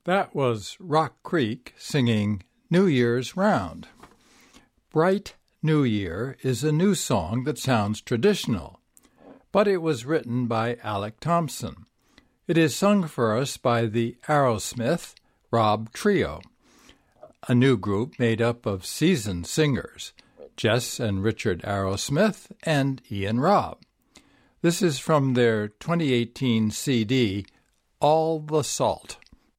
That was Rock Creek singing New Year's Round. Bright New Year is a new song that sounds traditional, but it was written by Alec Thompson. It is sung for us by the Aerosmith Rob Trio, a new group made up of seasoned singers, Jess and Richard Aerosmith and Ian Robb. This is from their 2018 CD, All the Salt.